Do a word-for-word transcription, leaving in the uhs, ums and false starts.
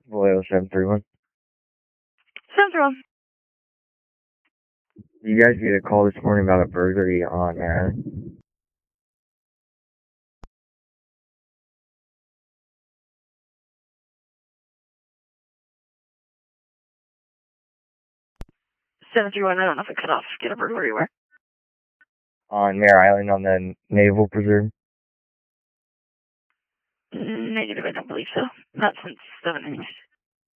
Vallejo seven three one. seven three one. You guys get a call this morning about a burglary on Mare Island? seven three one, I don't know if it cut off. Get a burglary where? On Mare Island on the Naval Preserve? Negative, I don't believe so. Not since seven anyways.